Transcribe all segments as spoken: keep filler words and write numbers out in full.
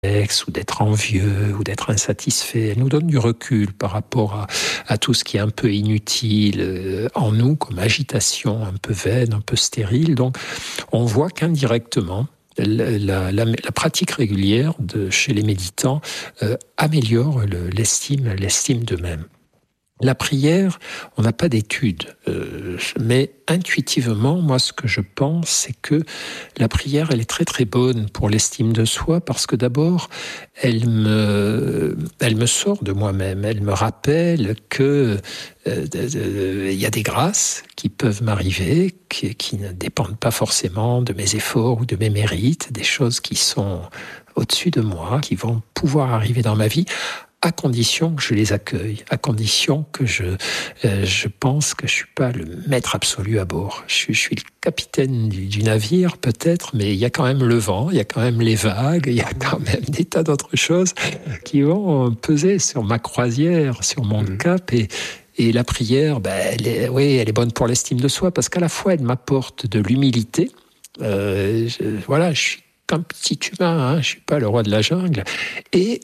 ou d'être envieux, ou d'être insatisfait. Elle nous donne du recul par rapport à, à tout ce qui est un peu inutile en nous, comme agitation un peu vaine, un peu stérile. Donc, on voit qu'indirectement, la, la, la, la pratique régulière de, chez les méditants euh, améliore le, l'estime, l'estime d'eux-mêmes. La prière, on n'a pas d'études, euh, mais intuitivement, moi, ce que je pense, c'est que la prière, elle est très très bonne pour l'estime de soi, parce que d'abord, elle me, elle me sort de moi-même, elle me rappelle que euh, euh, y a des grâces qui peuvent m'arriver, qui, qui ne dépendent pas forcément de mes efforts ou de mes mérites, des choses qui sont au-dessus de moi, qui vont pouvoir arriver dans ma vie, à condition que je les accueille, à condition que je, euh, je pense que je suis pas le maître absolu à bord. Je suis, je suis le capitaine du, du navire, peut-être, mais il y a quand même le vent, il y a quand même les vagues, il y a quand même des tas d'autres choses qui vont peser sur ma croisière, sur mon mmh. cap. Et, et la prière, ben, elle est, oui, elle est bonne pour l'estime de soi, parce qu'à la fois, elle m'apporte de l'humilité. Euh, je, voilà, je suis qu'un petit humain, hein, je suis pas le roi de la jungle. Et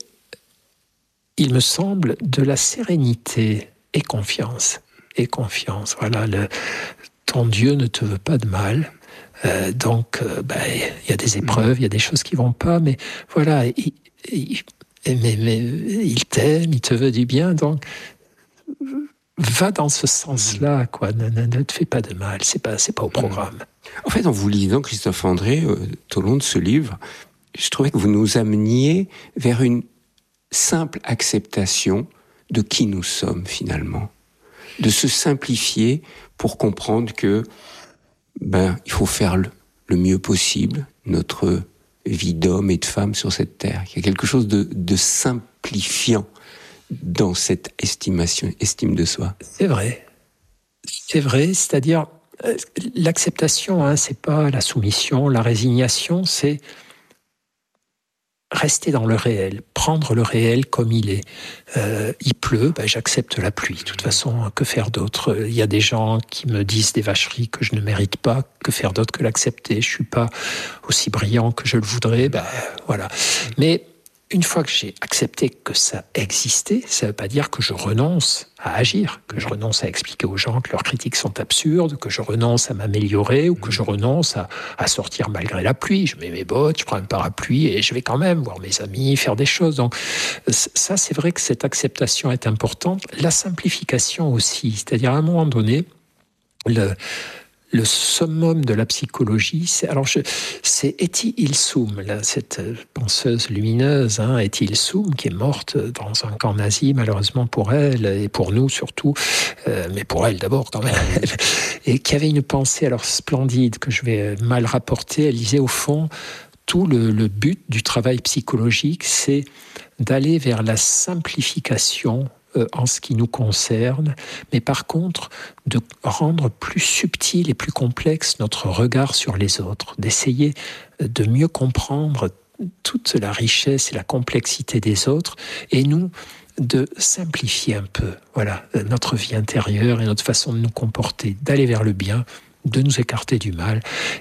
il me semble, de la sérénité et confiance. Et confiance, voilà, le, ton Dieu ne te veut pas de mal. Euh, donc, euh, ben, y a des épreuves, il y a des choses qui vont pas, mais voilà, il, il, mais, mais, il t'aime, il te veut du bien, donc va dans ce sens-là, quoi. Ne, ne, ne te fais pas de mal, c'est pas, c'est pas au programme. En fait, en vous lisant, Christophe André, euh, tout au long de ce livre, je trouvais que vous nous ameniez vers une simple acceptation de qui nous sommes finalement, de se simplifier pour comprendre que ben il faut faire le, le mieux possible notre vie d'homme et de femme sur cette terre. Il y a quelque chose de, de simplifiant dans cette estimation, estime de soi. C'est vrai, c'est vrai, c'est-à-dire euh, l'acceptation, hein, c'est pas la soumission, la résignation, c'est rester dans le réel, prendre le réel comme il est. Euh, il pleut, ben j'accepte la pluie. De toute façon, que faire d'autre ? Il y a des gens qui me disent des vacheries que je ne mérite pas. Que faire d'autre que l'accepter ? Je suis pas aussi brillant que je le voudrais. Ben voilà. Mais une fois que j'ai accepté que ça existait, ça ne veut pas dire que je renonce à agir, que je renonce à expliquer aux gens que leurs critiques sont absurdes, que je renonce à m'améliorer ou que je renonce à, à sortir malgré la pluie. Je mets mes bottes, je prends un parapluie et je vais quand même voir mes amis, faire des choses. Donc ça, c'est vrai que cette acceptation est importante. La simplification aussi, c'est-à-dire à un moment donné, le... Le summum de la psychologie, c'est, alors je, c'est Etty Hillesum, là, cette penseuse lumineuse, hein, Etty Hillesum, qui est morte dans un camp nazi, malheureusement pour elle, et pour nous surtout, euh, mais pour elle d'abord quand même, et qui avait une pensée alors splendide, que je vais mal rapporter. Elle disait au fond, tout le, le but du travail psychologique, c'est d'aller vers la simplification en ce qui nous concerne, mais par contre, de rendre plus subtil et plus complexe notre regard sur les autres, d'essayer de mieux comprendre toute la richesse et la complexité des autres, et nous, de simplifier un peu, voilà, notre vie intérieure et notre façon de nous comporter, d'aller vers le bien, de nous écarter du mal,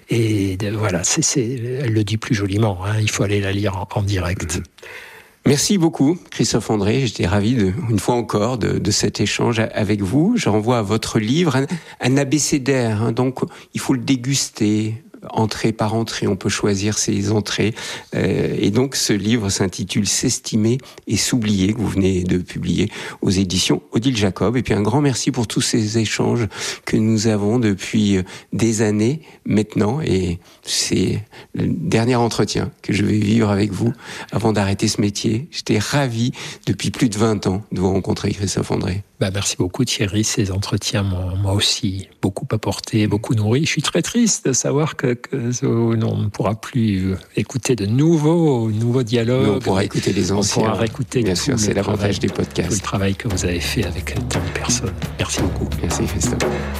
et de, voilà, c'est, c'est, elle le dit plus joliment, hein, il faut aller la lire en, en direct. Mmh. Merci beaucoup, Christophe André. J'étais ravi, de, une fois encore, de, de cet échange avec vous. Je renvoie à votre livre, un, un abécédaire. Hein, donc, il faut le déguster, entrée par entrée. On peut choisir ses entrées. Euh, et donc, ce livre s'intitule « S'estimer et s'oublier » que vous venez de publier aux éditions Odile Jacob. Et puis, un grand merci pour tous ces échanges que nous avons depuis des années maintenant. Et c'est le dernier entretien que je vais vivre avec vous avant d'arrêter ce métier. J'étais ravi depuis plus de vingt ans de vous rencontrer, Christophe André. Bah, merci beaucoup Thierry, ces entretiens m'ont moi aussi beaucoup apporté, beaucoup nourri. Je suis très triste de savoir que, que on ne pourra plus écouter de nouveaux, nouveaux dialogues. Mais on pourra écouter les anciens. On pourra réécouter. Bien sûr, c'est l'avantage des podcasts. Tout le travail que vous avez fait avec tant de personnes. Merci beaucoup. Merci Christophe.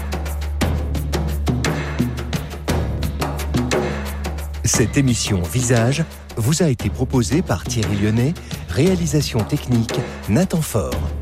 Cette émission Visage vous a été proposée par Thierry Lyonnais, réalisation technique Nathan Faure.